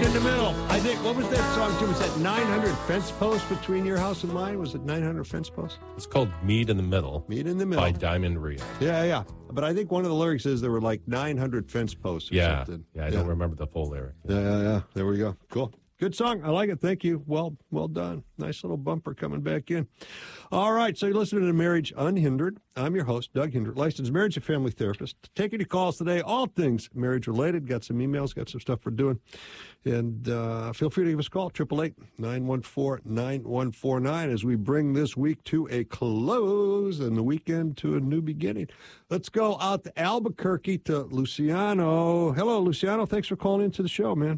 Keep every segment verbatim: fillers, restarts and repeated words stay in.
in the middle. I think, what was that song too? Was that nine hundred fence posts between your house and mine? Was it nine hundred fence posts? It's called Meet in the Middle. Meet in the Middle. By Diamond Rio. Yeah, yeah. But I think one of the lyrics is there were like nine hundred fence posts or yeah. something. Yeah, I yeah. don't remember the full lyric. Yeah, yeah, yeah. There we go. Cool. Good song. I like it. Thank you. Well, well done. Nice little bumper coming back in. All right. So you're listening to Marriage Unhindered. I'm your host, Doug Hindert, licensed marriage and family therapist. Taking your calls today, all things marriage related. Got some emails, got some stuff we're doing. And uh, feel free to give us a call, eight eight eight, nine one four, nine one four nine, as we bring this week to a close and the weekend to a new beginning. Let's go out to Albuquerque to Luciano. Hello, Luciano. Thanks for calling into the show, man.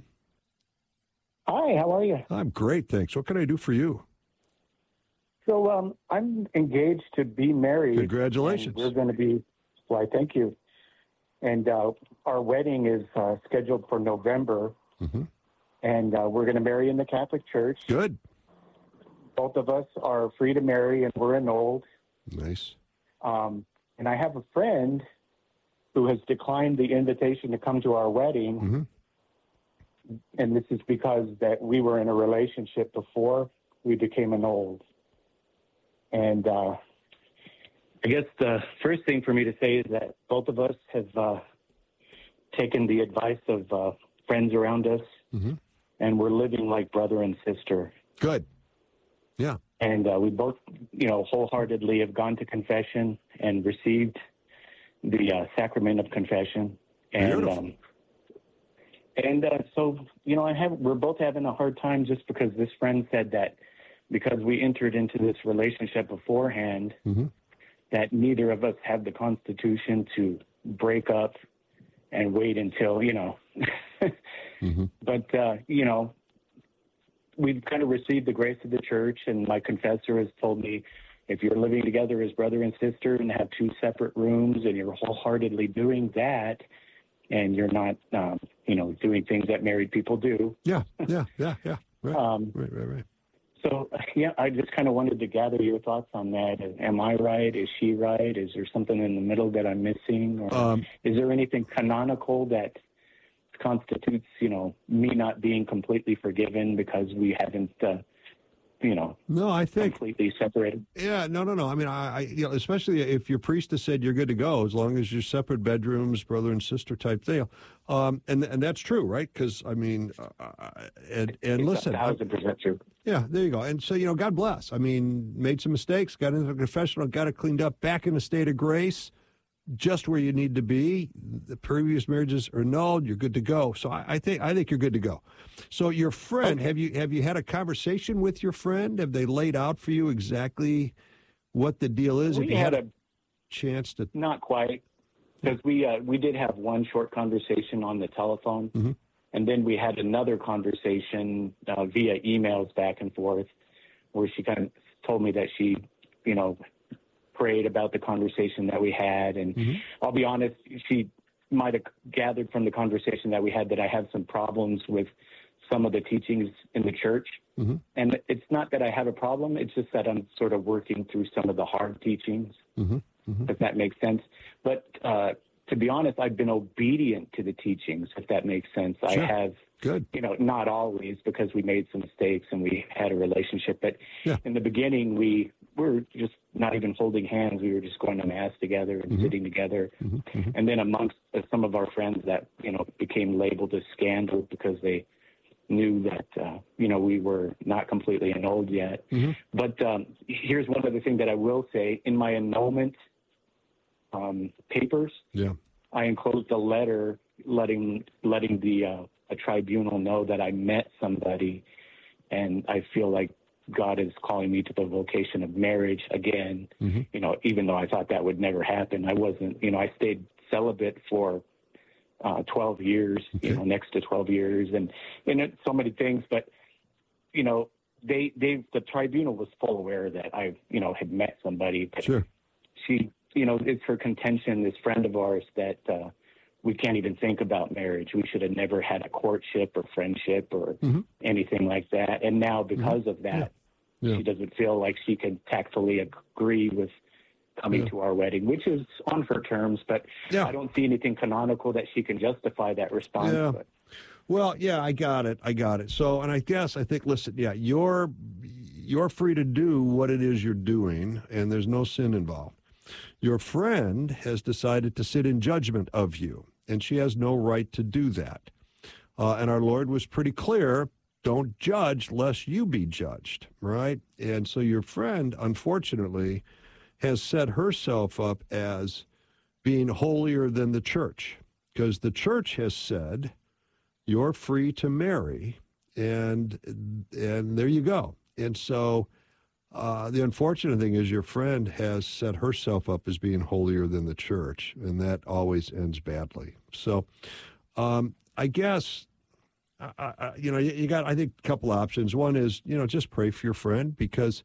Hi, how are you? I'm great, thanks. What can I do for you? So um, I'm engaged to be married. Congratulations. We're going to be, why, thank you. And uh, our wedding is uh, scheduled for November, mm-hmm. and uh, we're going to marry in the Catholic Church. Good. Both of us are free to marry, and we're annulled. Nice. Um, and I have a friend who has declined the invitation to come to our wedding. Mm-hmm. And this is because that we were in a relationship before we became annulled. And uh, I guess the first thing for me to say is that both of us have uh, taken the advice of uh, friends around us, mm-hmm. and we're living like brother and sister. Good. Yeah. And uh, we both, you know, wholeheartedly have gone to confession and received the uh, sacrament of confession. And Beautiful. Um, And uh, so, you know, I have we're both having a hard time just because this friend said that because we entered into this relationship beforehand, mm-hmm. that neither of us have the constitution to break up and wait until, you know. mm-hmm. But, uh, you know, we've kind of received the grace of the church, and my confessor has told me if you're living together as brother and sister and have two separate rooms and you're wholeheartedly doing that, and you're not, um, you know, doing things that married people do. Yeah, yeah, yeah, yeah. Right, um, right, right, right. So, yeah, I just kind of wanted to gather your thoughts on that. Am I right? Is she right? Is there something in the middle that I'm missing? Or Um, is there anything canonical that constitutes, you know, me not being completely forgiven because we haven't, uh, you know, no, I think completely separated? Yeah, no, no, no. I mean, I, I, you know, especially if your priest has said you're good to go, as long as you're separate bedrooms, brother and sister type deal, um, and and that's true, right? Because I mean, uh, and and It's listen, a thousand percent true. Yeah, there you go. And so, you know, God bless. I mean, made some mistakes, got into the confessional, got it cleaned up, back in a state of grace, just where you need to be. The previous marriages are annulled. You're good to go. So I, I think I think you're good to go. So your friend, Okay. have you have you had a conversation with your friend? Have they laid out for you exactly what the deal is? We Have you had had a chance to? Not quite, because we uh, we did have one short conversation on the telephone, mm-hmm. and then we had another conversation uh, via emails back and forth, where she kind of told me that she, you know, prayed about the conversation that we had, and mm-hmm. I'll be honest, she might have gathered from the conversation that we had that I have some problems with some of the teachings in the church. Mm-hmm. And it's not that I have a problem, it's just that I'm sort of working through some of the hard teachings, Mm-hmm. Mm-hmm. if that makes sense. But uh, to be honest, I've been obedient to the teachings, if that makes sense. Sure. I have, Good. you know, not always, because we made some mistakes and we had a relationship. But Yeah. in the beginning, we were just not even holding hands. We were just going to Mass together and Mhm. sitting together. Mm-hmm. Mm-hmm. And then amongst uh, some of our friends that, you know, became labeled as scandal because they knew that, uh, you know, we were not completely annulled yet. Mm-hmm. But um, here's one other thing that I will say. In my annulment um, papers, Yeah. I enclosed a letter letting letting the uh, a tribunal know that I met somebody, and I feel like God is calling me to the vocation of marriage again. Mm-hmm. You know, even though I thought that would never happen, I wasn't. You know, I stayed celibate for uh, twelve years. Okay. You know, next to twelve years, and and it, so many things. But you know, they they the tribunal was full aware that I you know had met somebody. But Sure. she. You know, it's her contention, this friend of ours, that uh, we can't even think about marriage. We should have never had a courtship or friendship or Mm-hmm. anything like that. And now, because mm-hmm. of that, Yeah. Yeah. she doesn't feel like she can tactfully agree with coming Yeah. to our wedding, which is on her terms. But Yeah. I don't see anything canonical that she can justify that response. Yeah. But, Well, yeah, I got it. I got it. So, and I guess I think, listen, yeah, you're you're free to do what it is you're doing, and there's no sin involved. Your friend has decided to sit in judgment of you, and she has no right to do that. Uh, and our Lord was pretty clear, don't judge lest you be judged, right? And so your friend, unfortunately, has set herself up as being holier than the church, because the church has said, you're free to marry, and and there you go. And so uh, the unfortunate thing is your friend has set herself up as being holier than the church, and that always ends badly. So um, I guess, uh, uh, you know, you, you got, I think, a couple options. One is, you know, just pray for your friend, because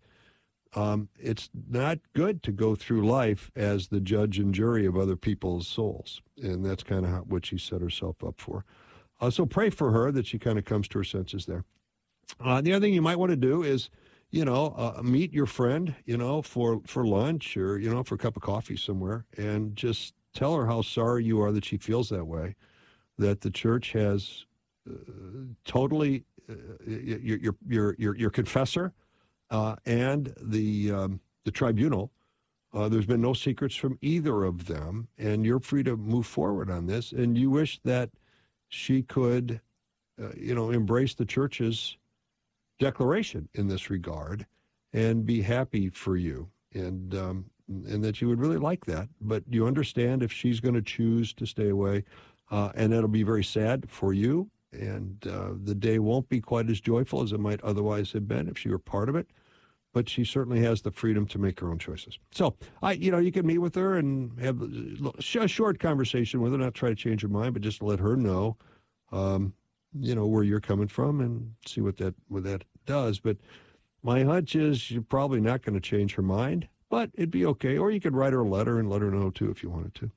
um, it's not good to go through life as the judge and jury of other people's souls, and that's kind of what she set herself up for. Uh, so pray for her that she kind of comes to her senses there. Uh, the other thing you might want to do is, you know, uh, meet your friend, you know, for, for lunch or, you know, for a cup of coffee somewhere, and just tell her how sorry you are that she feels that way, that the church has uh, totally, uh, your, your, your, your, your confessor uh, and the, um, the tribunal, uh, there's been no secrets from either of them, and you're free to move forward on this, and you wish that she could, uh, you know, embrace the church's declaration in this regard and be happy for you, and um, and that you would really like that. But you understand if she's going to choose to stay away, uh, and it'll be very sad for you, and uh, the day won't be quite as joyful as it might otherwise have been if she were part of it. But she certainly has the freedom to make her own choices. So, I, you know, you can meet with her and have a short conversation with her, not try to change her mind, but just let her know, um, you know, where you're coming from and see what that what that does. But my hunch is you're probably not going to change her mind, but it'd be okay. Or you could write her a letter and let her know, too, if you wanted to.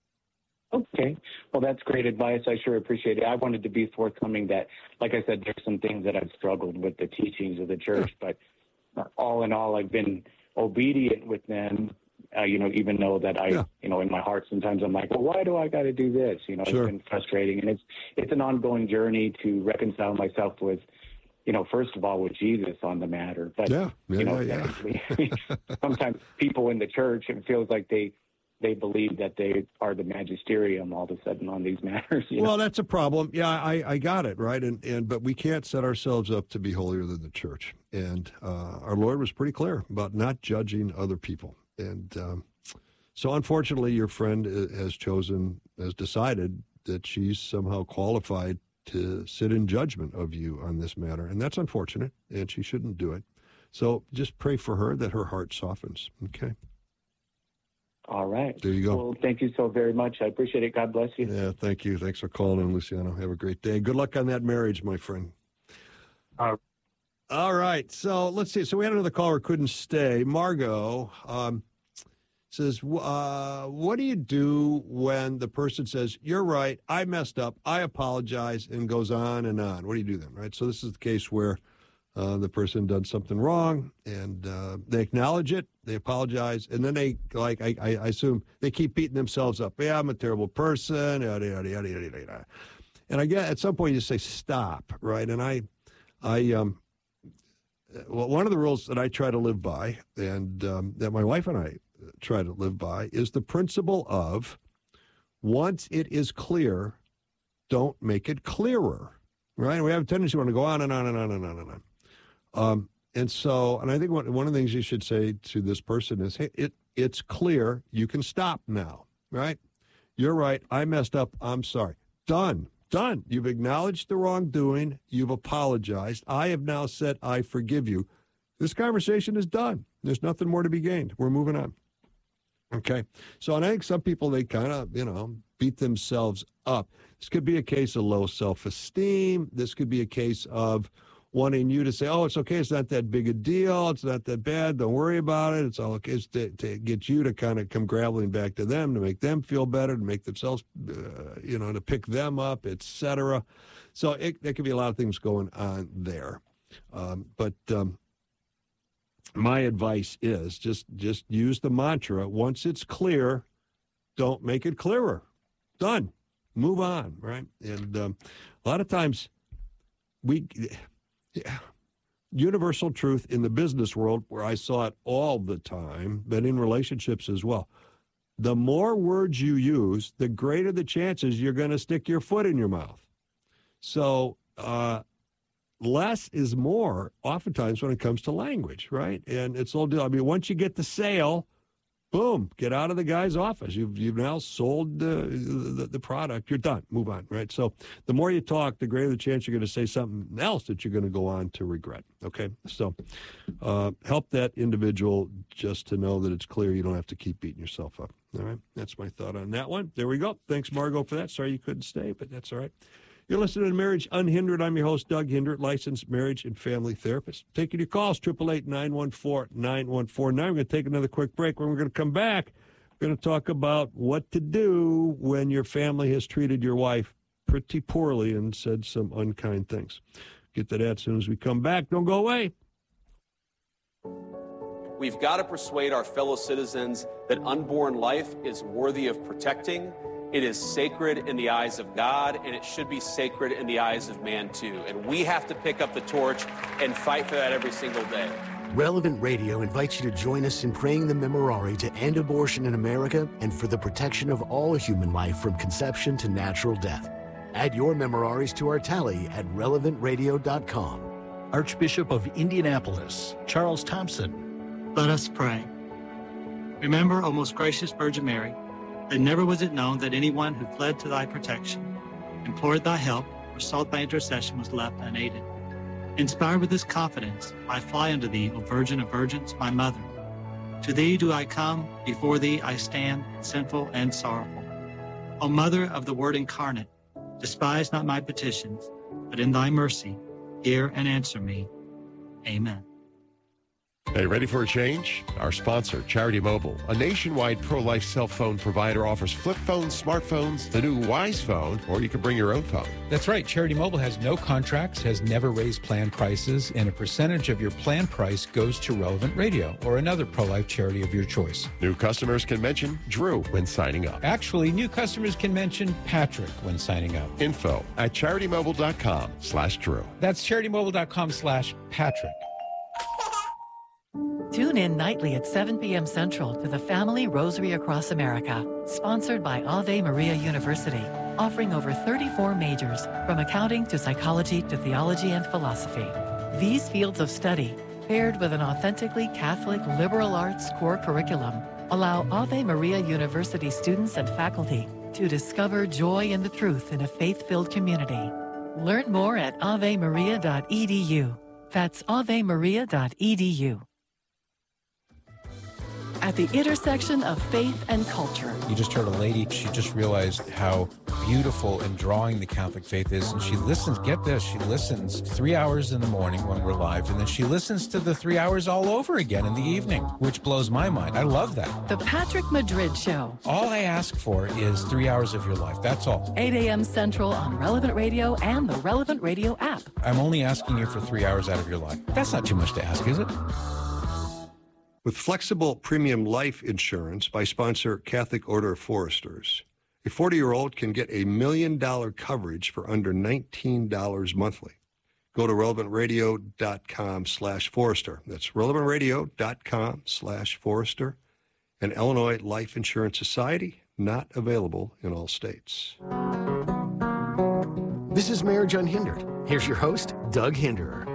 Okay. Well, that's great advice. I sure appreciate it. I wanted to be forthcoming that, like I said, there's some things that I've struggled with the teachings of the church, yeah. But all in all, I've been obedient with them, uh, you know, even though that I, yeah. you know, in my heart, sometimes I'm like, well, why do I got to do this? You know, sure. It's been frustrating. And it's, it's an ongoing journey to reconcile myself with, you know, first of all, with Jesus on the matter. But, yeah. Yeah, you know, yeah, yeah. sometimes people in the church, it feels like they, they believe that they are the magisterium all of a sudden on these matters. You well, know? That's a problem. Yeah, I, I got it, right? And and but we can't set ourselves up to be holier than the church. And uh, our Lord was pretty clear about not judging other people. And um, so unfortunately, your friend has chosen, has decided that she's somehow qualified to sit in judgment of you on this matter. And that's unfortunate, and she shouldn't do it. So just pray for her that her heart softens, okay? All right. There you go. Well, thank you so very much. I appreciate it. God bless you. Yeah, thank you. Thanks for calling in, Luciano. Have a great day. Good luck on that marriage, my friend. Uh, All right. So let's see. So we had another caller who couldn't stay. Margot um, says, uh, what do you do when the person says, you're right, I messed up, I apologize, and goes on and on? What do you do then, right? So this is the case where Uh, the person done something wrong, and uh, they acknowledge it, they apologize, and then they, like, I, I assume, they keep beating themselves up. Yeah, I'm a terrible person, yada, yada, yada, yada, yada. And I get, at some point, you say, stop, right? And I, I, um, well, one of the rules that I try to live by, and um, that my wife and I try to live by, is the principle of, once it is clear, don't make it clearer, right? We have a tendency to want to go on and on and on and on and on. Um, and so, and I think one, one of the things you should say to this person is, hey, it, it's clear, you can stop now, right? You're right, I messed up, I'm sorry. Done, done. You've acknowledged the wrongdoing, you've apologized. I have now said, I forgive you. This conversation is done. There's nothing more to be gained. We're moving on. Okay. So, and I think some people, they kind of, you know, beat themselves up. This could be a case of low self-esteem. This could be a case of wanting you to say, oh, it's okay, it's not that big a deal, it's not that bad, don't worry about it, it's all okay. It's to, to get you to kind of come graveling back to them, to make them feel better, to make themselves, uh, you know, to pick them up, et cetera. So it, there could be a lot of things going on there. Um, but um, my advice is just, just use the mantra, once it's clear, don't make it clearer. Done. move on, right? And um, a lot of times we, yeah, universal truth in the business world where I saw it all the time, but in relationships as well. The more words you use, the greater the chances you're going to stick your foot in your mouth. So uh, less is more oftentimes when it comes to language, right? And it's all deal. I mean, once you get the sale, boom, get out of the guy's office. You've you've now sold the, the the product. You're done. Move on, right? So the more you talk, the greater the chance you're going to say something else that you're going to go on to regret, okay? So uh, help that individual just to know that it's clear you don't have to keep beating yourself up, all right? That's my thought on that one. There we go. Thanks, Margot, for that. Sorry you couldn't stay, but that's all right. You're listening to Marriage Unhindered. I'm your host, Doug Hindert, licensed marriage and family therapist. Taking your calls, eight eight eight, nine one four, nine one four nine. We're going to take another quick break. When we're going to come back, we're going to talk about what to do when your family has treated your wife pretty poorly and said some unkind things. Get to that as soon as we come back. Don't go away. We've got to persuade our fellow citizens that unborn life is worthy of protecting. It is sacred in the eyes of God, and it should be sacred in the eyes of man, too. And we have to pick up the torch and fight for that every single day. Relevant Radio invites you to join us in praying the Memorare to end abortion in America and for the protection of all human life from conception to natural death. Add your Memoraries to our tally at relevant radio dot com. Archbishop of Indianapolis, Charles Thompson. Let us pray. Remember, O most gracious Virgin Mary, that never was it known that anyone who fled to thy protection, implored thy help, or sought thy intercession was left unaided. Inspired with this confidence, I fly unto thee, O Virgin of Virgins, my mother. To thee do I come, before thee I stand, sinful and sorrowful. O Mother of the Word incarnate, despise not my petitions, but in thy mercy, hear and answer me. Amen. Hey, ready for a change? Our sponsor, Charity Mobile, a nationwide pro-life cell phone provider, offers flip phones, smartphones, the new Wise Phone, or you can bring your own phone. That's right. Charity Mobile has no contracts, has never raised plan prices, and a percentage of your plan price goes to Relevant Radio or another pro-life charity of your choice. New customers can mention Drew when signing up. Actually, new customers can mention Patrick when signing up. Info at charitymobile.com slash Drew. That's charitymobile.com slash Patrick. Tune in nightly at seven p.m. Central to the Family Rosary Across America, sponsored by Ave Maria University, offering over thirty-four majors, from accounting to psychology to theology and philosophy. These fields of study, paired with an authentically Catholic liberal arts core curriculum, allow Ave Maria University students and faculty to discover joy in the truth in a faith-filled community. Learn more at ave maria dot e d u. That's ave maria dot e d u. At the intersection of faith and culture. You just heard a lady, she just realized how beautiful and drawing the Catholic faith is, and she listens, get this, she listens three hours in the morning when we're live, and then she listens to the three hours all over again in the evening, which blows my mind. I love that. The Patrick Madrid Show. All I ask for is three hours of your life, that's all. eight a.m. Central on Relevant Radio and the Relevant Radio app. I'm only asking you for three hours out of your life. That's not too much to ask, is it? With flexible premium life insurance by sponsor Catholic Order of Foresters, a forty-year-old can get a million-dollar coverage for under nineteen dollars monthly. Go to relevant radio dot com slash Forester. That's relevant radio dot com slash Forester. An Illinois Life Insurance Society, not available in all states. This is Marriage Unhindered. Here's your host, Doug Hinderer.